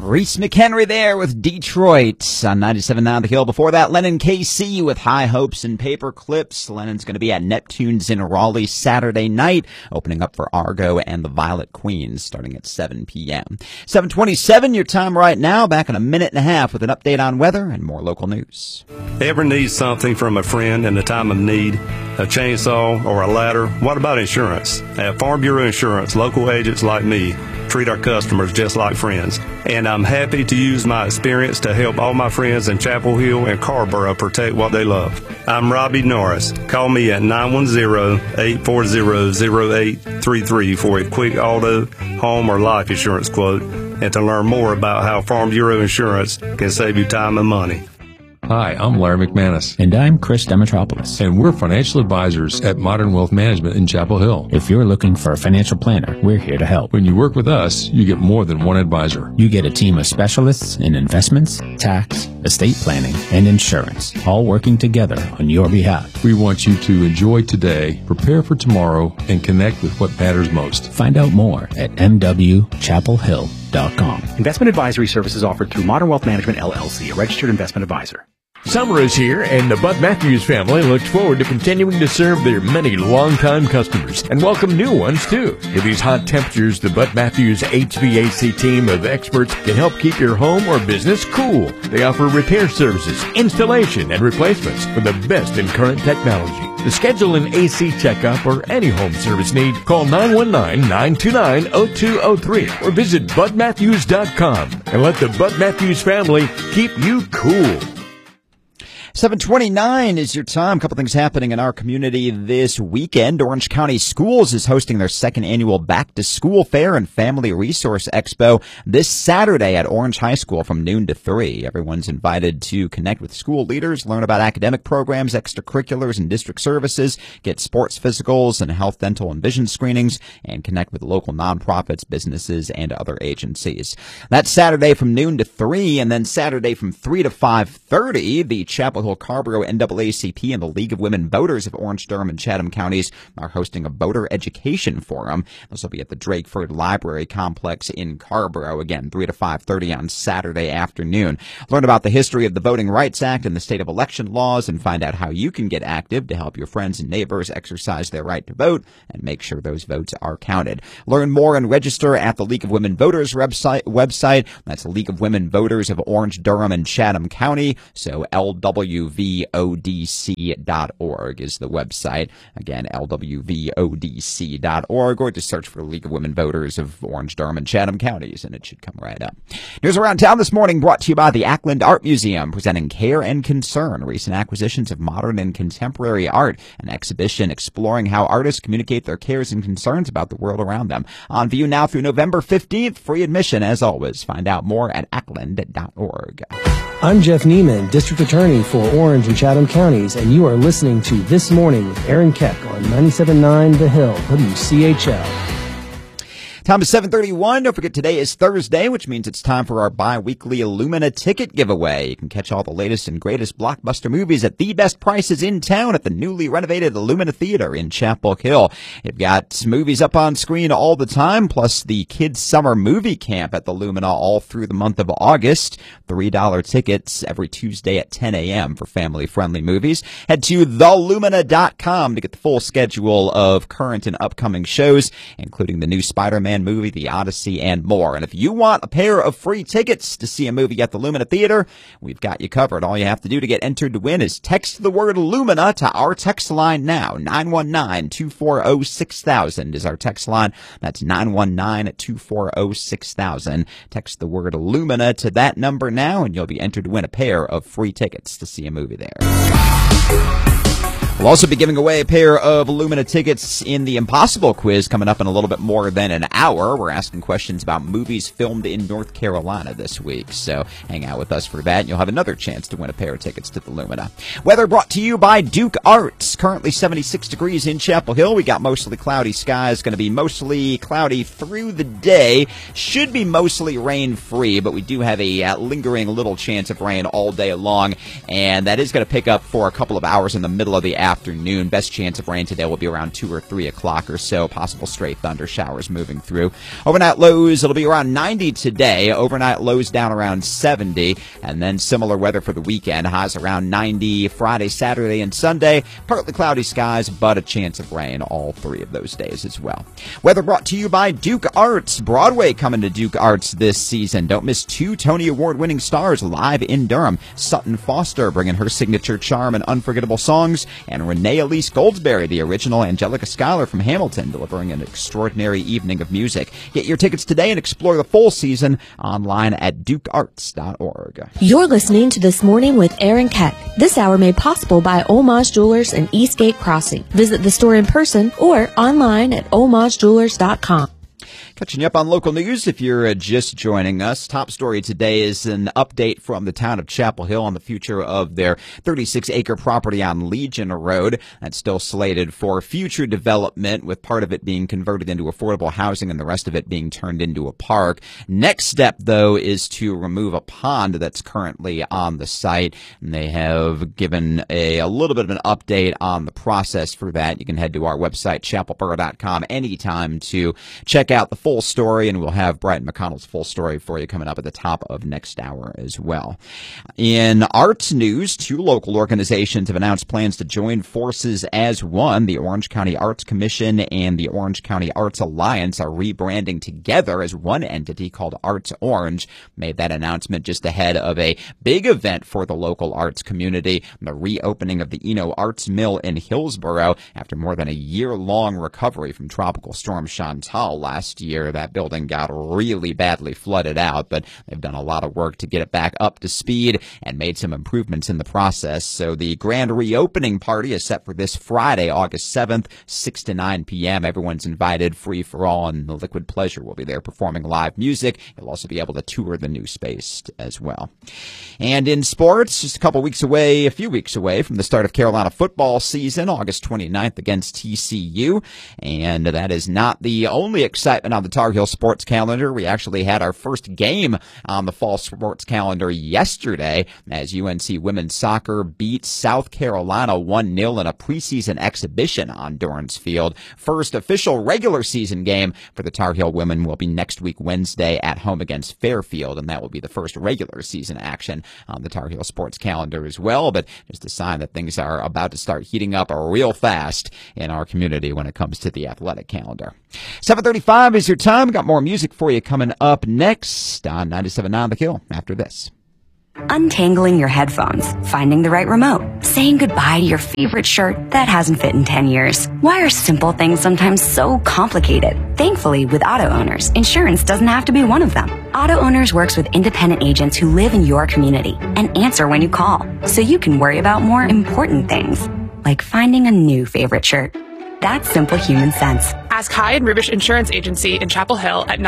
Reese McHenry there with Detroit on 97.9 The Hill. Before that, Lennon KC with High Hopes and Paper Clips. Lennon's going to be at Neptune's in Raleigh Saturday night, opening up for Argo and the Violet Queens starting at 7 p.m. 7:27, your time right now. Back in a minute and a half with an update on weather and more local news. Ever need something from a friend in a time of need? A chainsaw or a ladder? What about insurance? At Farm Bureau Insurance, local agents like me treat our customers just like friends. And I'm happy to use my experience to help all my friends in Chapel Hill and Carrboro protect what they love. I'm Robbie Norris. Call me at 910-840-0833 for a quick auto, home, or life insurance quote, and to learn more about how Farm Bureau Insurance can save you time and money. Hi, I'm Larry McManus. And I'm Chris Demetropoulos. And we're financial advisors at Modern Wealth Management in Chapel Hill. If you're looking for a financial planner, we're here to help. When you work with us, you get more than one advisor. You get a team of specialists in investments, tax, estate planning, and insurance, all working together on your behalf. We want you to enjoy today, prepare for tomorrow, and connect with what matters most. Find out more at mwchapelhill.com. Investment advisory services offered through Modern Wealth Management, LLC, a registered investment advisor. Summer is here, and the Bud Matthews family looks forward to continuing to serve their many longtime customers and welcome new ones, too. In these hot temperatures, the Bud Matthews HVAC team of experts can help keep your home or business cool. They offer repair services, installation, and replacements for the best in current technology. To schedule an AC checkup or any home service need, call 919-929-0203 or visit budmatthews.com and let the Bud Matthews family keep you cool. 7:29 is your time. A couple things happening in our community this weekend. Orange County Schools is hosting their second annual Back to School Fair and Family Resource Expo this Saturday at Orange High School from noon to 3. Everyone's invited to connect with school leaders, learn about academic programs, extracurriculars, and district services, get sports physicals and health, dental, and vision screenings, and connect with local nonprofits, businesses, and other agencies. That's Saturday from noon to 3, and then Saturday from 3 to 5:30, the Chapel Hill Carrboro NAACP and the League of Women Voters of Orange, Durham, and Chatham counties are hosting a voter education forum. This will be at the Drakeford Library Complex in Carrboro, again, 3 to 5:30 on Saturday afternoon. Learn about the history of the Voting Rights Act and the state of election laws, and find out how you can get active to help your friends and neighbors exercise their right to vote and make sure those votes are counted. Learn more and register at the League of Women Voters website. That's the League of Women Voters of Orange, Durham, and Chatham County. So LWVODC.org is the website. Again, LWVODC.org, or just search for the League of Women Voters of Orange, Durham, and Chatham counties, and it should come right up. News around town this morning brought to you by the Ackland Art Museum, presenting Care and Concern, recent acquisitions of modern and contemporary art, an exhibition exploring how artists communicate their cares and concerns about the world around them. On view now through November 15th, free admission as always. Find out more at ackland.org. I'm Jeff Neiman, District Attorney for Orange and Chatham Counties, and you are listening to This Morning with Aaron Keck on 97.9 The Hill, WCHL. Time is 7:31. Don't forget today is Thursday, which means it's time for our bi-weekly Illumina ticket giveaway. You can catch all the latest and greatest blockbuster movies at the best prices in town at the newly renovated Illumina Theater in Chapel Hill. You've got movies up on screen all the time, plus the Kids Summer Movie Camp at the Illumina all through the month of August. $3 tickets every Tuesday at 10 a.m. for family-friendly movies. Head to thelumina.com to get the full schedule of current and upcoming shows, including the new Spider-Man movie, The Odyssey, and more. And if you want a pair of free tickets to see a movie at the Illumina Theater, we've got you covered. All you have to do to get entered to win is text the word Illumina to our text line now. 919-240-6000 is our text line. That's 919-240-6000. Text the word Illumina to that number now, and you'll be entered to win a pair of free tickets to see a movie there. We'll also be giving away a pair of Illumina tickets in the Impossible quiz coming up in a little bit more than an hour. We're asking questions about movies filmed in North Carolina this week, so hang out with us for that, and you'll have another chance to win a pair of tickets to the Illumina. Weather brought to you by Duke Arts. Currently 76 degrees in Chapel Hill. We got mostly cloudy skies. Going to be mostly cloudy through the day. Should be mostly rain-free, but we do have a lingering little chance of rain all day long, and that is going to pick up for a couple of hours in the middle of the afternoon. Best chance of rain today will be around 2 or 3 o'clock or so. Possible stray thunder showers moving through. Overnight lows, it'll be around 90 today. Overnight lows down around 70. And then similar weather for the weekend. Highs around 90 Friday, Saturday, and Sunday. Partly cloudy skies, but a chance of rain all 3 of those days as well. Weather brought to you by Duke Arts. Broadway coming to Duke Arts this season. Don't miss 2 Tony Award-winning stars live in Durham. Sutton Foster bringing her signature charm and unforgettable songs, and Renee Elise Goldsberry, the original Angelica Schuyler from Hamilton, delivering an extraordinary evening of music. Get your tickets today and explore the full season online at dukearts.org. You're listening to This Morning with Aaron Keck. This hour made possible by Omage Jewelers in Eastgate Crossing. Visit the store in person or online at omagejewelers.com. Catching you up on local news if you're just joining us. Top story today is an update from the town of Chapel Hill on the future of their 36-acre property on Legion Road. That's still slated for future development, with part of it being converted into affordable housing and the rest of it being turned into a park. Next step, though, is to remove a pond that's currently on the site, and they have given a little bit of an update on the process for that. You can head to our website, chapelborough.com, anytime to check out the full story, and we'll have Brighton McConnell's full story for you coming up at the top of next hour as well. In arts news, 2 local organizations have announced plans to join forces as one. The Orange County Arts Commission and the Orange County Arts Alliance are rebranding together as one entity called Arts Orange. Made that announcement just ahead of a big event for the local arts community, the reopening of the Eno Arts Mill in Hillsborough after more than a year-long recovery from Tropical Storm Chantal last year. That building got really badly flooded out, but they've done a lot of work to get it back up to speed and made some improvements in the process. So the grand reopening party is set for this Friday, August 7th, 6 to 9 p.m. Everyone's invited, free for all, and the Liquid Pleasure will be there performing live music. You'll also be able to tour the new space as well. And in sports, just a few weeks away from the start of Carolina football season, August 29th against TCU. And that is not the only excitement on the Tar Heel sports calendar. We actually had our first game on the fall sports calendar yesterday as UNC women's soccer beat South Carolina 1-0 in a preseason exhibition on Dorrance Field. First official regular season game for the Tar Heel women will be next week Wednesday at home against Fairfield, and that will be the first regular season action on the Tar Heel sports calendar as well. But just a sign that things are about to start heating up real fast in our community when it comes to the athletic calendar. 7:35 is your time. Got more music for you coming up next on 97.9 The Kill after this. Untangling your headphones, finding the right remote, saying goodbye to your favorite shirt that hasn't fit in 10 years. Why are simple things sometimes so complicated? Thankfully, with Auto Owners, insurance doesn't have to be one of them. Auto Owners works with independent agents who live in your community and answer when you call, so you can worry about more important things, like finding a new favorite shirt. That's simple human sense. Ask High and Rubish Insurance Agency in Chapel Hill at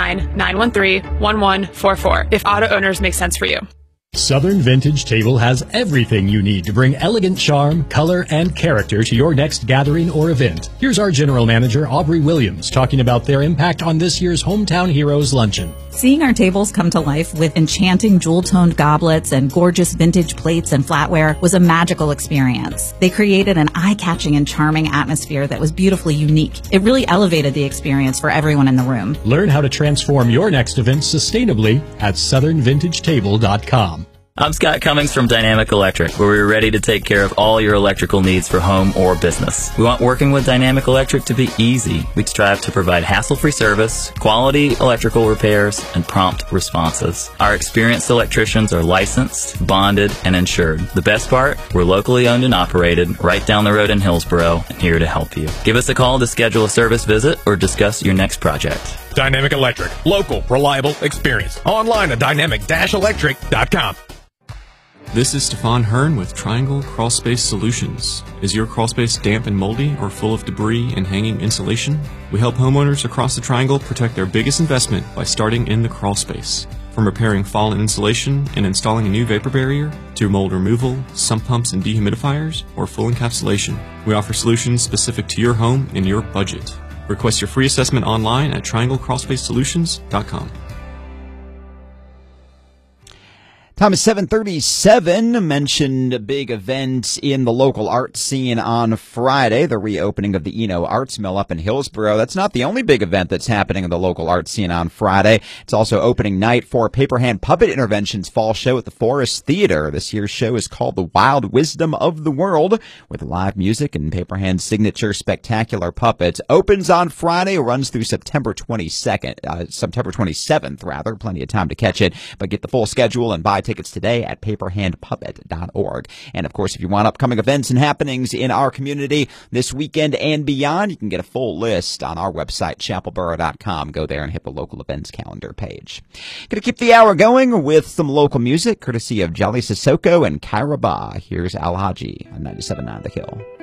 919-913-1144 if Auto Owners make sense for you. Southern Vintage Table has everything you need to bring elegant charm, color, and character to your next gathering or event. Here's our General Manager, Aubrey Williams, talking about their impact on this year's Hometown Heroes Luncheon. Seeing our tables come to life with enchanting jewel-toned goblets and gorgeous vintage plates and flatware was a magical experience. They created an eye-catching and charming atmosphere that was beautifully unique. It really elevated the experience for everyone in the room. Learn how to transform your next event sustainably at southernvintagetable.com. I'm Scott Cummings from Dynamic Electric, where we're ready to take care of all your electrical needs for home or business. We want working with Dynamic Electric to be easy. We strive to provide hassle-free service, quality electrical repairs, and prompt responses. Our experienced electricians are licensed, bonded, and insured. The best part, we're locally owned and operated right down the road in Hillsborough and here to help you. Give us a call to schedule a service visit or discuss your next project. Dynamic Electric. Local, reliable experience. Online at dynamic-electric.com. This is Stefan Hearn with Triangle Crawlspace Solutions. Is your crawlspace damp and moldy or full of debris and hanging insulation? We help homeowners across the Triangle protect their biggest investment by starting in the crawlspace. From repairing fallen insulation and installing a new vapor barrier, to mold removal, sump pumps and dehumidifiers, or full encapsulation, we offer solutions specific to your home and your budget. Request your free assessment online at trianglecrawlspacesolutions.com. Time is 7:37. Mentioned a big event in the local art scene on Friday, the reopening of the Eno Arts Mill up in Hillsboro. That's not the only big event that's happening in the local art scene on Friday. It's also opening night for Paper Hand Puppet Intervention's fall show at the Forest Theater. This year's show is called The Wild Wisdom of the World, with live music and Paper Hand's signature spectacular puppets. Opens on Friday, runs through September 27th, rather. Plenty of time to catch it, but get the full schedule and buy tickets today at paperhandpuppet.org. And of course, if you want upcoming events and happenings in our community this weekend and beyond, you can get a full list on our website, chapelboro.com. Go there and hit the local events calendar page. Going to keep the hour going with some local music, courtesy of Jolly Sissoko and Kyra Ba. Here's Al Haji on 97.9 The Hill.